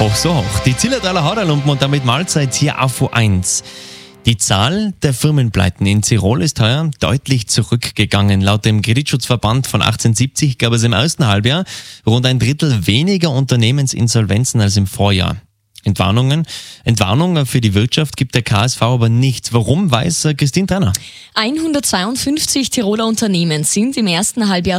Hoch so hoch. Die Zillertaler Haderlumpen und damit Mahlzeit hier auf U1. Die Zahl der Firmenpleiten in Tirol ist heuer deutlich zurückgegangen. Laut dem Kreditschutzverband von 1870 gab es im ersten Halbjahr rund ein Drittel weniger Unternehmensinsolvenzen als im Vorjahr. Entwarnungen für die Wirtschaft gibt der KSV aber nicht. Warum, weiß Christine Trenner. 152 Tiroler Unternehmen sind im ersten Halbjahr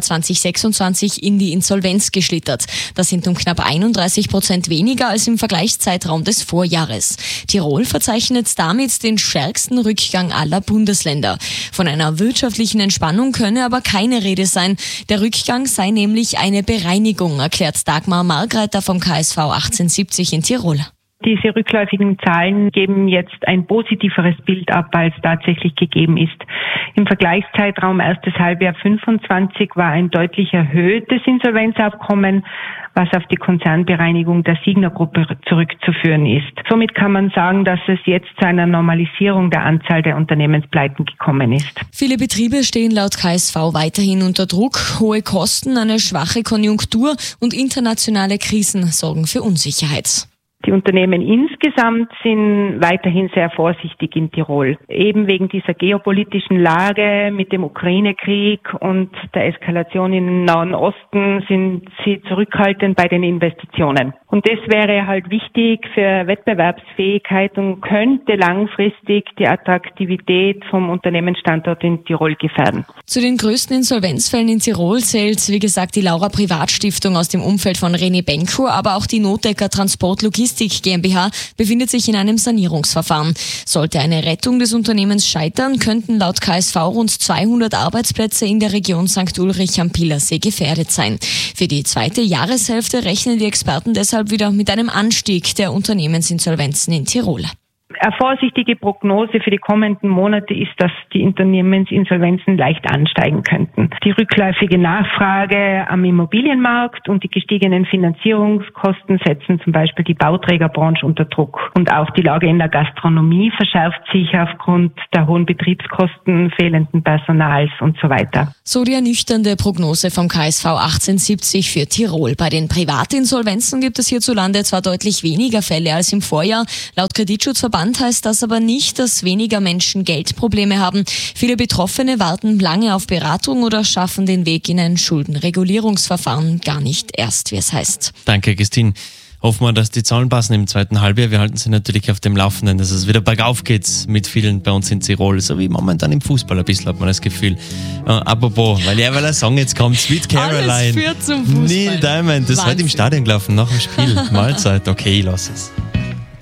2026 in die Insolvenz geschlittert. Das sind um knapp 31% weniger als im Vergleichszeitraum des Vorjahres. Tirol verzeichnet damit den stärksten Rückgang aller Bundesländer. Von einer wirtschaftlichen Entspannung könne aber keine Rede sein. Der Rückgang sei nämlich eine Bereinigung, erklärt Dagmar Margreiter vom KSV 1870 in Tirol. Diese rückläufigen Zahlen geben jetzt ein positiveres Bild ab, als tatsächlich gegeben ist. Im Vergleichszeitraum erstes Halbjahr 25 war ein deutlich erhöhtes Insolvenzaufkommen, was auf die Konzernbereinigung der Signa-Gruppe zurückzuführen ist. Somit kann man sagen, dass es jetzt zu einer Normalisierung der Anzahl der Unternehmenspleiten gekommen ist. Viele Betriebe stehen laut KSV weiterhin unter Druck. Hohe Kosten, eine schwache Konjunktur und internationale Krisen sorgen für Unsicherheit. Die Unternehmen insgesamt sind weiterhin sehr vorsichtig in Tirol. Eben wegen dieser geopolitischen Lage mit dem Ukraine-Krieg und der Eskalation im Nahen Osten sind sie zurückhaltend bei den Investitionen. Und das wäre halt wichtig für Wettbewerbsfähigkeit und könnte langfristig die Attraktivität vom Unternehmensstandort in Tirol gefährden. Zu den größten Insolvenzfällen in Tirol zählt, wie gesagt, die Laura Privatstiftung aus dem Umfeld von René Benko, aber auch die Notdecker Transport Logistik GmbH befindet sich in einem Sanierungsverfahren. Sollte eine Rettung des Unternehmens scheitern, könnten laut KSV rund 200 Arbeitsplätze in der Region St. Ulrich am Pielersee gefährdet sein. Für die zweite Jahreshälfte rechnen die Experten deshalb wieder mit einem Anstieg der Unternehmensinsolvenzen in Tirol. Eine vorsichtige Prognose für die kommenden Monate ist, dass die Unternehmensinsolvenzen leicht ansteigen könnten. Die rückläufige Nachfrage am Immobilienmarkt und die gestiegenen Finanzierungskosten setzen zum Beispiel die Bauträgerbranche unter Druck. Und auch die Lage in der Gastronomie verschärft sich aufgrund der hohen Betriebskosten, fehlenden Personals und so weiter. So die ernüchternde Prognose vom KSV 1870 für Tirol. Bei den Privatinsolvenzen gibt es hierzulande zwar deutlich weniger Fälle als im Vorjahr. Laut Kreditschutzverband heißt das aber nicht, dass weniger Menschen Geldprobleme haben. Viele Betroffene warten lange auf Beratung oder schaffen den Weg in ein Schuldenregulierungsverfahren gar nicht erst, wie es heißt. Danke, Christine. Hoffen wir, dass die Zahlen passen im zweiten Halbjahr. Wir halten Sie natürlich auf dem Laufenden, dass es wieder bergauf geht mit vielen bei uns in Tirol. So wie momentan im Fußball ein bisschen, hat man das Gefühl. Apropos, weil der Song jetzt kommt, Sweet Caroline. Alles führt zum Fußball. Neil Diamond, das ist heute im Stadion gelaufen, nach dem Spiel. Mahlzeit, okay, lass es.